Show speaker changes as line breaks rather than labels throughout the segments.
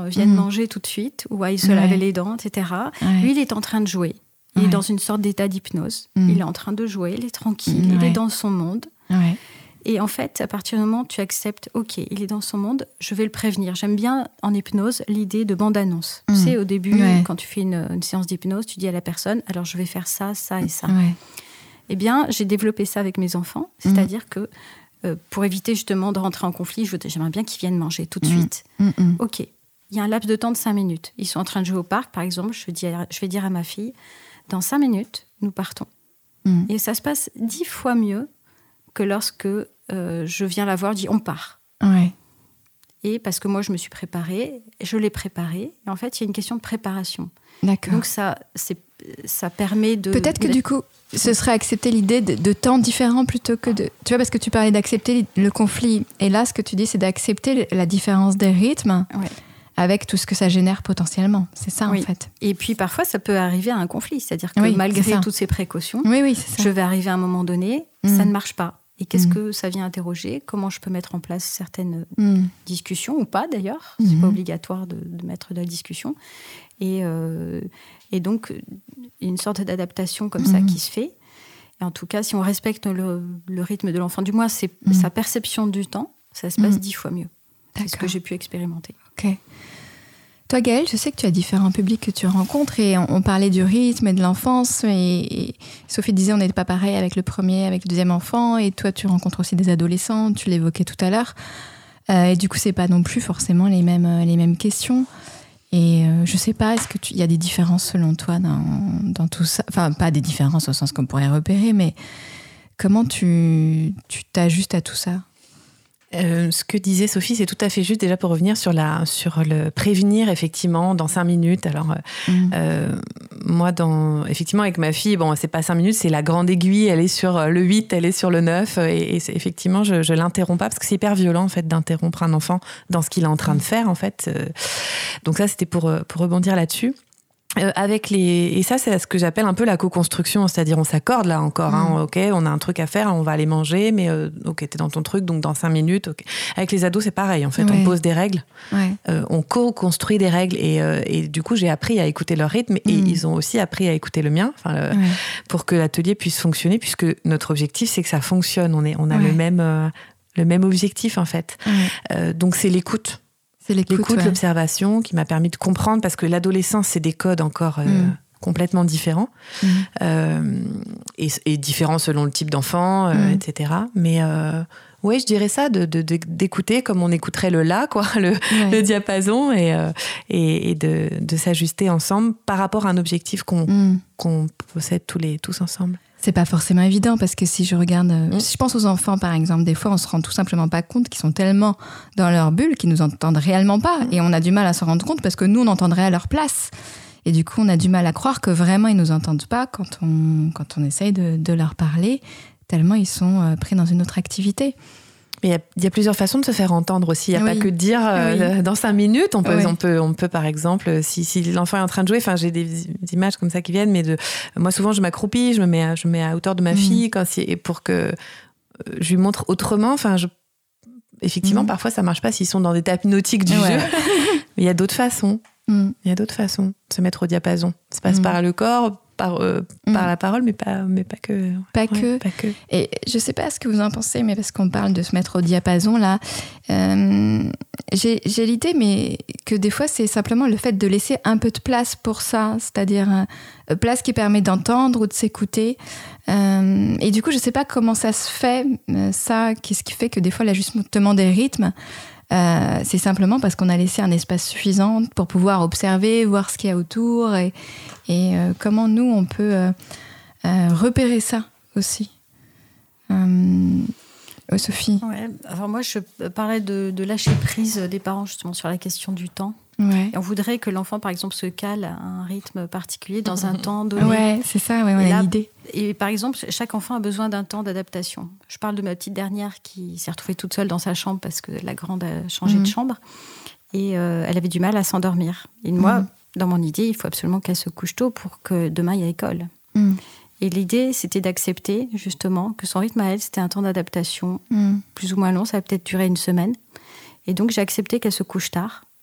vienne manger tout de suite ou aille se laver les dents, etc. Lui, il est en train de jouer. Il est dans une sorte d'état d'hypnose. Il est en train de jouer, il est tranquille, il est dans son monde. Et en fait, à partir du moment où tu acceptes, ok, il est dans son monde, je vais le prévenir. J'aime bien en hypnose l'idée de bande-annonce. Tu sais, au début, quand tu fais une séance d'hypnose, tu dis à la personne, alors je vais faire ça, ça et ça. Eh bien, j'ai développé ça avec mes enfants. C'est-à-dire que pour éviter justement de rentrer en conflit, j'aimerais bien qu'ils viennent manger tout de suite. Ok, il y a un laps de temps de 5 minutes. Ils sont en train de jouer au parc, par exemple. Je vais dire à ma fille, dans 5 minutes, nous partons. Et ça se passe 10 fois mieux que lorsque je viens la voir, je dis on part. Et parce que moi, je me suis préparée, je l'ai préparée. Et en fait, il y a une question de préparation.
D'accord.
Donc, ça permet de...
Peut-être que du coup, ce serait accepter l'idée de temps différents plutôt que de... Tu vois, parce que tu parlais d'accepter le conflit. Et là, ce que tu dis, c'est d'accepter la différence des rythmes avec tout ce que ça génère potentiellement. C'est ça, en fait.
Et puis, parfois, ça peut arriver à un conflit. C'est-à-dire que malgré toutes ces précautions,
c'est ça.
Je vais arriver à un moment donné, ça ne marche pas. Et qu'est-ce que ça vient interroger ? Comment je peux mettre en place certaines discussions, ou pas d'ailleurs. C'est pas obligatoire de mettre de la discussion. Et donc, une sorte d'adaptation comme ça qui se fait. Et en tout cas, si on respecte le rythme de l'enfant, du moins sa perception du temps, ça se passe 10 fois mieux. C'est ce que j'ai pu expérimenter.
Ok. Toi, Gaëlle, je sais que tu as différents publics que tu rencontres et on parlait du rythme et de l'enfance. Et Sophie disait on n'était pas pareil avec le premier, avec le deuxième enfant. Et toi, tu rencontres aussi des adolescents, tu l'évoquais tout à l'heure. Et du coup, c'est pas non plus forcément les mêmes questions. Et je sais pas, est-ce qu'il y a des différences selon toi dans tout ça ? Enfin, pas des différences au sens qu'on pourrait repérer, mais comment tu t'ajustes à tout ça ?
Ce que disait Sophie, c'est tout à fait juste, déjà pour revenir sur le prévenir, effectivement, dans 5 minutes. Alors, moi, effectivement, avec ma fille, bon, c'est pas 5 minutes, c'est la grande aiguille, elle est sur le 8, elle est sur le 9, et effectivement, je l'interromps pas, parce que c'est hyper violent, en fait, d'interrompre un enfant dans ce qu'il est en train de faire, en fait. Donc ça, c'était pour rebondir là-dessus. Et ça, c'est ce que j'appelle un peu la co-construction, c'est-à-dire on s'accorde là encore, ok, on a un truc à faire, on va aller manger, mais ok, t'es dans ton truc, donc dans 5 minutes, ok. Avec les ados, c'est pareil, en fait, on pose des règles, on co-construit des règles, et du coup, j'ai appris à écouter leur rythme, et ils ont aussi appris à écouter le mien, pour que l'atelier puisse fonctionner, puisque notre objectif, c'est que ça fonctionne, on a le même objectif, en fait. Donc c'est l'écoute. C'est l'écoute, l'observation qui m'a permis de comprendre, parce que l'adolescence, c'est des codes encore complètement différents, et différents selon le type d'enfant, etc. Mais je dirais ça, d'écouter comme on écouterait le la, quoi, le diapason, et de s'ajuster ensemble par rapport à un objectif qu'on possède tous ensemble.
C'est pas forcément évident, parce que si je regarde, si je pense aux enfants par exemple, des fois on se rend tout simplement pas compte qu'ils sont tellement dans leur bulle qu'ils nous entendent réellement pas, et on a du mal à s'en rendre compte parce que nous on entendrait à leur place, et du coup on a du mal à croire que vraiment ils nous entendent pas quand on essaye de leur parler, tellement ils sont pris dans une autre activité.
Mais il y a plusieurs façons de se faire entendre aussi. Il n'y a pas que de dire dans 5 minutes. On peut par exemple, si l'enfant est en train de jouer, j'ai des images comme ça qui viennent, mais moi souvent je m'accroupis, je me mets à hauteur de ma fille pour que je lui montre autrement. Effectivement, parfois ça ne marche pas s'ils sont dans des tapis nautiques du jeu. Mais il y a d'autres façons. Il y a d'autres façons de se mettre au diapason. Ça passe par le corps, par la parole, mais pas que.
Pas que. Et je sais pas ce que vous en pensez, mais parce qu'on parle de se mettre au diapason, là, j'ai l'idée, mais que des fois, c'est simplement le fait de laisser un peu de place pour ça, c'est-à-dire place qui permet d'entendre ou de s'écouter. Et du coup, je sais pas comment ça se fait, ça, qu'est-ce qui fait que des fois, l'ajustement des rythmes, c'est simplement parce qu'on a laissé un espace suffisant pour pouvoir observer, voir ce qu'il y a autour, et comment nous on peut repérer ça aussi. Sophie.
Alors moi je parlais de lâcher prise des parents justement sur la question du temps. Et on voudrait que l'enfant par exemple se cale à un rythme particulier dans un temps donné.
C'est ça, on a l'idée.
Et par exemple, chaque enfant a besoin d'un temps d'adaptation. Je parle de ma petite dernière qui s'est retrouvée toute seule dans sa chambre parce que la grande a changé de chambre, et elle avait du mal à s'endormir. Et moi, dans mon idée, il faut absolument qu'elle se couche tôt pour que demain il y ait école. Et l'idée, c'était d'accepter justement que son rythme à elle, c'était un temps d'adaptation plus ou moins long, ça va peut-être durer 1 semaine. Et donc j'ai accepté qu'elle se couche tard,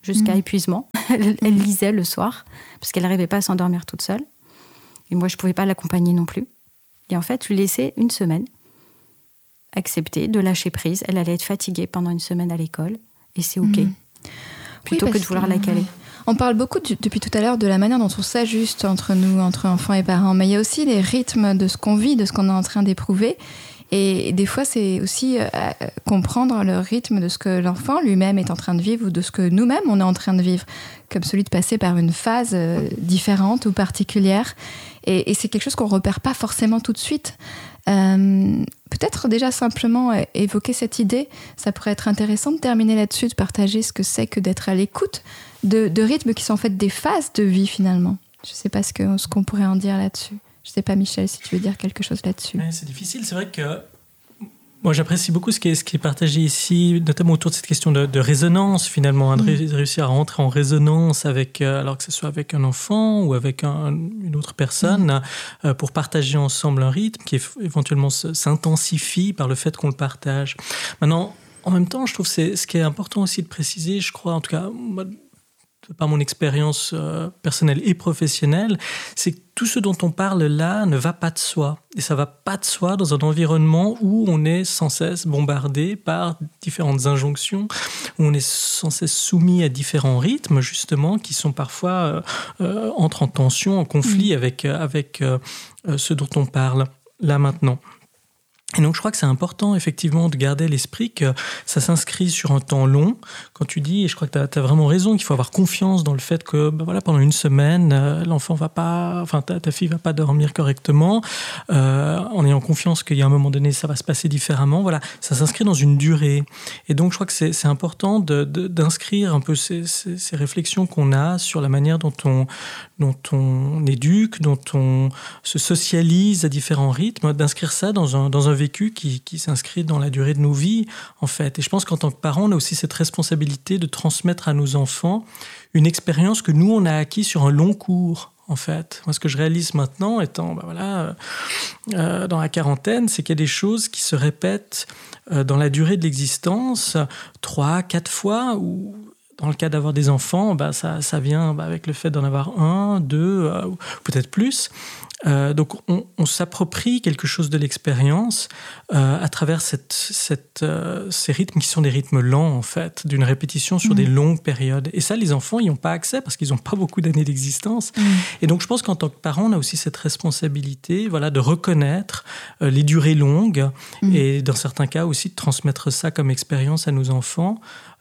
jusqu'à épuisement. Elle lisait le soir, parce qu'elle n'arrivait pas à s'endormir toute seule. Et moi, je ne pouvais pas l'accompagner non plus. Et en fait, lui laisser une semaine, accepter de lâcher prise. Elle allait être fatiguée pendant une semaine à l'école, et c'est OK. Plutôt que de vouloir la caler.
On parle beaucoup depuis tout à l'heure de la manière dont on s'ajuste entre nous, entre enfants et parents, mais il y a aussi les rythmes de ce qu'on vit, de ce qu'on est en train d'éprouver. Et des fois, c'est aussi comprendre le rythme de ce que l'enfant lui-même est en train de vivre ou de ce que nous-mêmes, on est en train de vivre, comme celui de passer par une phase différente ou particulière. Et c'est quelque chose qu'on ne repère pas forcément tout de suite. Peut-être déjà simplement évoquer cette idée, ça pourrait être intéressant de terminer là-dessus, de partager ce que c'est que d'être à l'écoute de rythmes qui sont en fait des phases de vie finalement. Je ne sais pas ce qu'on pourrait en dire là-dessus. Je ne sais pas, Michel, si tu veux dire quelque chose là-dessus.
Ouais, c'est difficile. C'est vrai que moi, j'apprécie beaucoup ce qui est partagé ici, notamment autour de cette question de résonance, finalement, de réussir à rentrer en résonance avec, alors que ce soit avec un enfant ou avec une autre personne, pour partager ensemble un rythme qui éventuellement s'intensifie par le fait qu'on le partage. Maintenant, en même temps, je trouve que ce qui est important aussi de préciser, je crois, en tout cas, moi, par mon expérience personnelle et professionnelle, c'est que tout ce dont on parle là ne va pas de soi. Et ça ne va pas de soi dans un environnement où on est sans cesse bombardé par différentes injonctions, où on est sans cesse soumis à différents rythmes, justement, qui sont parfois entrent en tension, en conflit avec ce dont on parle là maintenant. Et donc, je crois que c'est important, effectivement, de garder à l'esprit que ça s'inscrit sur un temps long. Quand tu dis, et je crois que tu as vraiment raison, qu'il faut avoir confiance dans le fait que pendant une semaine, l'enfant va pas, enfin, ta fille va pas dormir correctement, en ayant confiance qu'il y a un moment donné, ça va se passer différemment. Voilà, ça s'inscrit dans une durée. Et donc, je crois que c'est important d'inscrire un peu ces réflexions qu'on a sur la manière dont on éduque, dont on se socialise à différents rythmes, d'inscrire ça dans un vécu qui s'inscrit dans la durée de nos vies, en fait. Et je pense qu'en tant que parents, on a aussi cette responsabilité de transmettre à nos enfants une expérience que nous, on a acquis sur un long cours, en fait. Moi, ce que je réalise maintenant, étant dans la quarantaine, c'est qu'il y a des choses qui se répètent dans la durée de l'existence 3-4 fois, ou dans le cas d'avoir des enfants, ça vient avec le fait d'en avoir 1, 2, peut-être plus. Donc on s'approprie quelque chose de l'expérience à travers ces rythmes qui sont des rythmes lents, en fait, d'une répétition sur des longues périodes. Et ça, les enfants, ils n'ont pas accès parce qu'ils n'ont pas beaucoup d'années d'existence. Et donc je pense qu'en tant que parents, on a aussi cette responsabilité, de reconnaître les durées longues et dans certains cas aussi de transmettre ça comme expérience à nos enfants.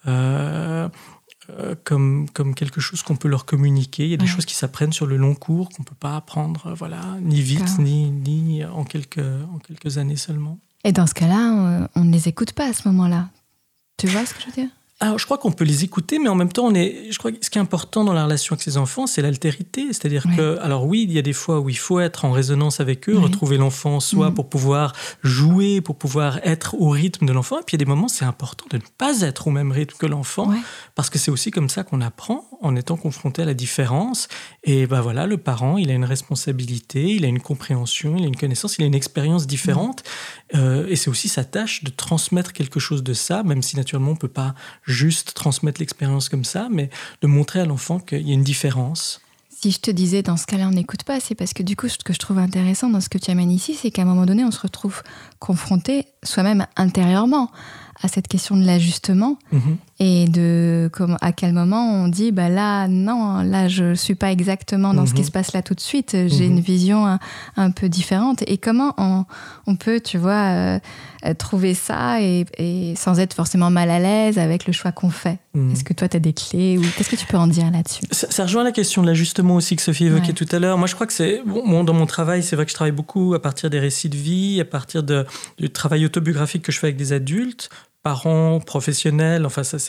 Comme quelque chose qu'on peut leur communiquer. Il y a des choses qui s'apprennent sur le long cours, qu'on ne peut pas apprendre ni vite, ni en quelques années seulement.
Et dans ce cas-là, on ne les écoute pas à ce moment-là. Tu vois ce que je veux dire ?
Alors, je crois qu'on peut les écouter, mais en même temps, je crois que ce qui est important dans la relation avec ses enfants, c'est l'altérité. C'est-à-dire que, alors oui, il y a des fois où il faut être en résonance avec eux, retrouver l'enfant en soi pour pouvoir jouer, pour pouvoir être au rythme de l'enfant. Et puis, il y a des moments, c'est important de ne pas être au même rythme que l'enfant, parce que c'est aussi comme ça qu'on apprend, en étant confronté à la différence. Et le parent, il a une responsabilité, il a une compréhension, il a une connaissance, il a une expérience différente. Et c'est aussi sa tâche de transmettre quelque chose de ça, même si naturellement, on ne peut pas juste transmettre l'expérience comme ça, mais de montrer à l'enfant qu'il y a une différence.
Si je te disais, dans ce cas-là, on n'écoute pas, c'est parce que du coup, ce que je trouve intéressant dans ce que tu amènes ici, c'est qu'à un moment donné, on se retrouve confronté soi-même intérieurement à cette question de l'ajustement et de à quel moment on dit là je suis pas exactement dans ce qui se passe là tout de suite, j'ai une vision un peu différente, et comment on peut trouver ça et sans être forcément mal à l'aise avec le choix qu'on fait. Est-ce que toi tu as des clés, ou qu'est-ce que tu peux en dire là-dessus?
Ça rejoint la question de l'ajustement aussi que Sophie évoquait tout à l'heure. Moi je crois que c'est dans mon travail, c'est vrai que je travaille beaucoup à partir des récits de vie, à partir du travail autobiographique que je fais avec des adultes, parents, professionnels, enfin ça.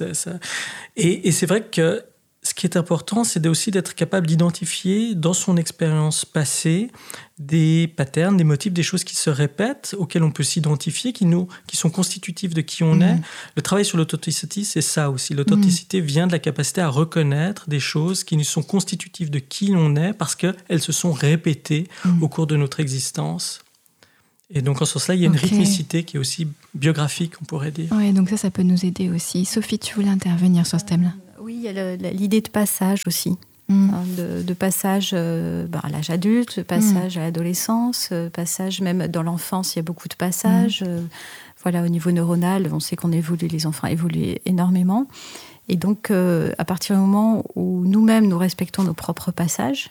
Et c'est vrai que ce qui est important, c'est aussi d'être capable d'identifier dans son expérience passée des patterns, des motifs, des choses qui se répètent, auxquelles on peut s'identifier, qui sont constitutifs de qui on est. Le travail sur l'authenticité, c'est ça aussi. L'authenticité vient de la capacité à reconnaître des choses qui sont constitutives de qui l'on est, parce qu'elles se sont répétées au cours de notre existence. Et donc, en ce sens-là, il y a une rythmicité qui est aussi biographique, on pourrait dire.
Oui, donc ça peut nous aider aussi. Sophie, tu voulais intervenir sur ce thème-là?
Oui, y a l'idée de passage aussi. De passage à l'âge adulte, de passage à l'adolescence, passage même dans l'enfance, il y a beaucoup de passages. Au niveau neuronal, on sait les enfants évoluent énormément. Et donc, à partir du moment où nous-mêmes, nous respectons nos propres passages,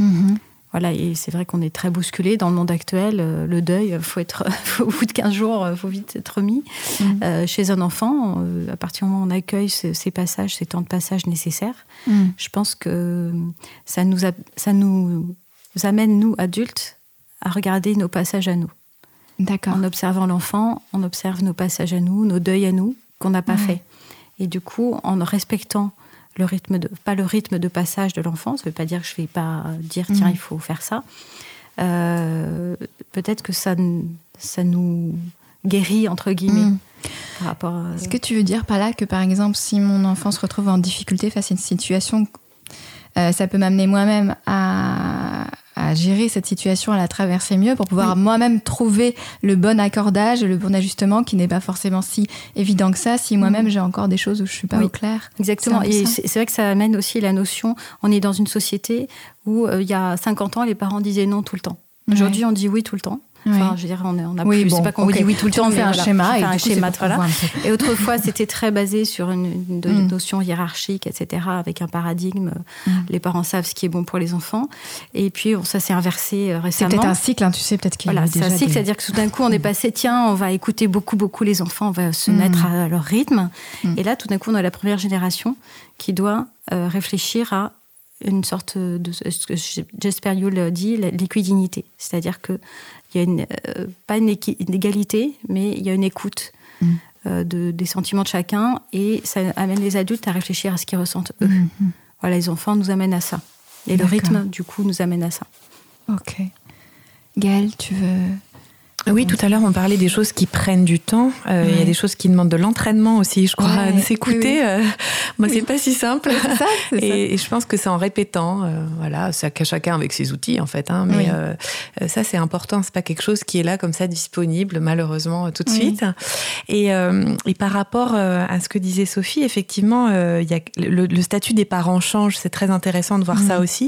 et c'est vrai qu'on est très bousculé dans le monde actuel. Le deuil, au bout de 15 jours, il faut vite être remis. Chez un enfant, à partir du moment où on accueille ces passages, ces temps de passage nécessaires, je pense que ça nous amène, nous, adultes, à regarder nos passages à nous.
D'accord.
En observant l'enfant, on observe nos passages à nous, nos deuils à nous, qu'on n'a pas fait. Et du coup, en respectant pas le rythme de passage de l'enfant, ça ne veut pas dire que je ne vais pas dire tiens, il faut faire ça. Peut-être que ça nous guérit, entre guillemets. Par rapport à...
Est-ce que tu veux dire par là que, par exemple, si mon enfant se retrouve en difficulté face à une situation, ça peut m'amener moi-même à gérer cette situation, à la traverser mieux pour pouvoir moi-même trouver le bon accordage, le bon ajustement qui n'est pas forcément si évident que ça si moi-même j'ai encore des choses où je ne suis pas au clair.
Exactement. Et c'est vrai que ça amène aussi la notion, on est dans une société où il y a 50 ans, les parents disaient non tout le temps. Aujourd'hui, on dit oui tout le temps. Enfin, je veux dire, on a plus. C'est pas qu'on dit oui tout le temps, mais
un schéma.
Et autrefois, c'était très basé sur une notion hiérarchique, etc., avec un paradigme. Les parents savent ce qui est bon pour les enfants. Et puis, ça s'est inversé récemment.
C'est peut-être un cycle, tu sais, peut-être qu'il y a
c'est un cycle, c'est-à-dire que tout d'un coup, on est passé, tiens, on va écouter beaucoup les enfants, on va se mettre à leur rythme. Et là, tout d'un coup, on a la première génération qui doit réfléchir à une sorte de, ce que Jesper Juhl dit, l'équidignité. C'est-à-dire que il y a pas une égalité, mais il y a une écoute des sentiments de chacun, et ça amène les adultes à réfléchir à ce qu'ils ressentent eux. Les enfants nous amènent à ça. Et le rythme, du coup, nous amène à ça.
Ok. Gaëlle, tu veux...
Oui, tout à l'heure, on parlait des choses qui prennent du temps. Il y a des choses qui demandent de l'entraînement aussi, je crois, de s'écouter. Moi, c'est pas si simple.
C'est ça.
Et je pense que c'est en répétant, c'est chacun avec ses outils, en fait. Mais ça, c'est important. C'est pas quelque chose qui est là, comme ça, disponible, malheureusement, tout de suite. Et par rapport à ce que disait Sophie, effectivement, il y a le statut des parents change. C'est très intéressant de voir ça aussi.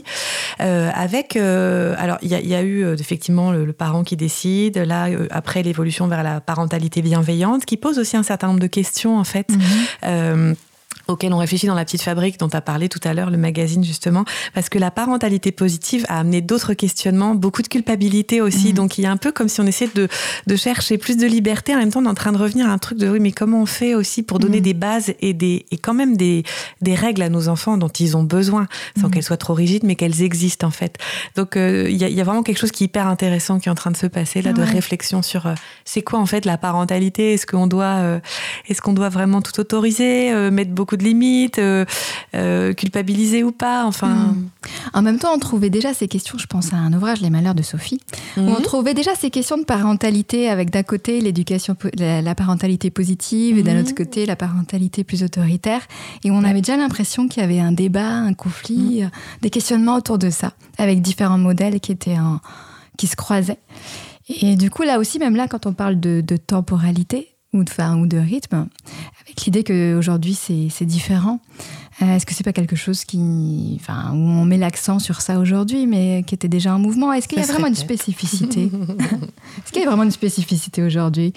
Alors, il y a eu, effectivement, le parent qui décide, là, après l'évolution vers la parentalité bienveillante, qui pose aussi un certain nombre de questions, en fait, auxquelles on réfléchit dans La Petite Fabrique, dont tu as parlé tout à l'heure, le magazine, justement, parce que la parentalité positive a amené d'autres questionnements, beaucoup de culpabilité aussi, donc il y a un peu comme si on essayait de chercher plus de liberté, en même temps on est en train de revenir à un truc de oui, mais comment on fait aussi pour donner des bases et quand même des règles à nos enfants dont ils ont besoin, sans qu'elles soient trop rigides, mais qu'elles existent, en fait. Donc il y a vraiment quelque chose qui est hyper intéressant qui est en train de se passer, là, de réflexion sur c'est quoi, en fait, la parentalité. Est-ce qu'on doit vraiment tout autoriser, mettre beaucoup de limites, culpabiliser ou pas, enfin...
En même temps, on trouvait déjà ces questions, je pense à un ouvrage, Les Malheurs de Sophie, où on trouvait déjà ces questions de parentalité, avec d'un côté la parentalité positive, et d'un autre côté la parentalité plus autoritaire, et on avait déjà l'impression qu'il y avait un débat, un conflit, des questionnements autour de ça, avec différents modèles qui se croisaient. Et du coup, là aussi, même là, quand on parle de temporalité, ou de rythme, avec l'idée qu'aujourd'hui c'est différent. Est-ce que c'est pas quelque chose où on met l'accent sur ça aujourd'hui, mais qui était déjà en mouvement? Est-ce qu'il y a vraiment une spécificité? Est-ce qu'il y a vraiment une spécificité aujourd'hui?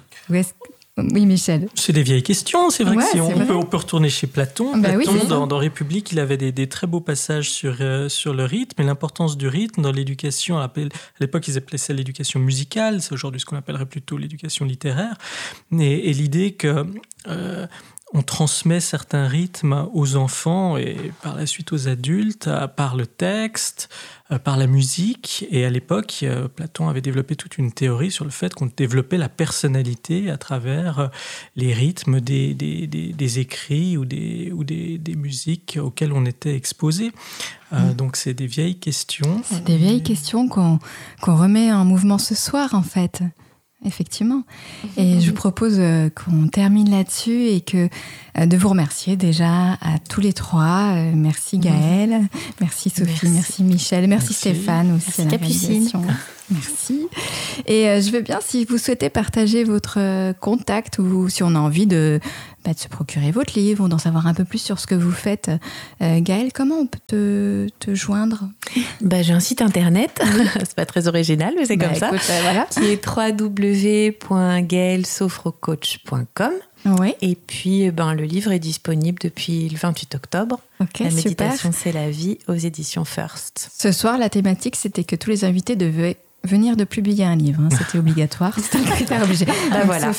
Oui, Michel.
C'est des vieilles questions. C'est vrai que si on peut retourner chez Platon. Platon, dans République, il avait des très beaux passages sur le rythme et l'importance du rythme dans l'éducation. À l'époque, ils appelaient ça l'éducation musicale. C'est aujourd'hui ce qu'on appellerait plutôt l'éducation littéraire. Et l'idée que... on transmet certains rythmes aux enfants et par la suite aux adultes par le texte, par la musique. Et à l'époque, Platon avait développé toute une théorie sur le fait qu'on développait la personnalité à travers les rythmes des écrits ou des musiques auxquelles on était exposé. Donc c'est des vieilles questions.
C'est des vieilles questions qu'on remet en mouvement ce soir, en fait. Effectivement. Et je propose qu'on termine là-dessus et de vous remercier déjà à tous les trois. Merci Gaëlle, merci Sophie, merci Michel, merci Stéphane aussi.
Merci Capucine.
Merci. Et je veux bien, si vous souhaitez partager votre contact ou si on a envie de se procurer votre livre ou d'en savoir un peu plus sur ce que vous faites. Gaëlle, comment on peut te joindre ?
J'ai un site internet, c'est pas très original, mais c'est comme ça,
voilà.
Qui est www.gaellesofrocoach.com.
Oui.
Et puis, le livre est disponible depuis le 28 octobre.
Ok,
la méditation,
super.
c'est la vie, aux éditions First.
Ce soir, la thématique, c'était que tous les invités devaient venir de publier un livre. C'était obligatoire. C'était un critère obligé.
Voilà.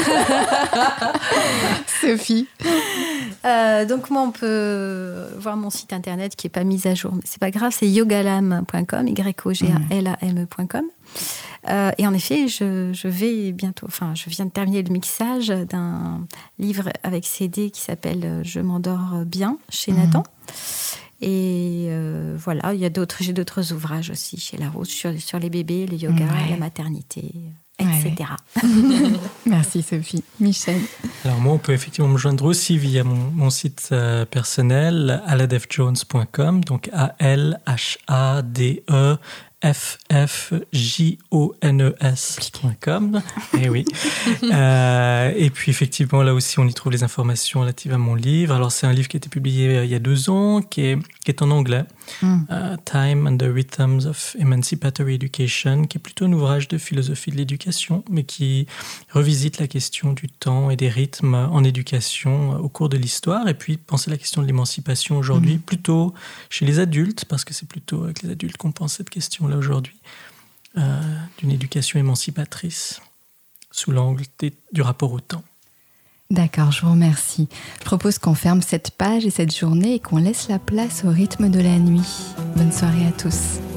Sophie.
Donc moi, on peut voir mon site internet qui n'est pas mis à jour, mais c'est pas grave, c'est yogalam.com, yogalam.com. Et en effet, je vais bientôt, je viens de terminer le mixage d'un livre avec CD qui s'appelle Je m'endors bien chez Nathan. Et voilà, j'ai d'autres ouvrages aussi chez Larousse sur les bébés, le yoga, la maternité, etc.
Merci Sophie. Michel.
Alors moi, on peut effectivement me joindre aussi via mon site personnel, aladefjones.com, donc ALHADEFFJONES.com. Et oui. Et puis effectivement, là aussi, on y trouve les informations relatives à mon livre. Alors c'est un livre qui a été publié il y a 2 ans, qui est en anglais. Time and the Rhythms of Emancipatory Education, qui est plutôt un ouvrage de philosophie de l'éducation, mais qui revisite la question du temps et des rythmes en éducation au cours de l'histoire, et puis penser la question de l'émancipation aujourd'hui, plutôt chez les adultes, parce que c'est plutôt avec les adultes qu'on pense cette question-là aujourd'hui, d'une éducation émancipatrice, sous l'angle du rapport au temps.
D'accord, je vous remercie. Je propose qu'on ferme cette page et cette journée et qu'on laisse la place au rythme de la nuit. Bonne soirée à tous.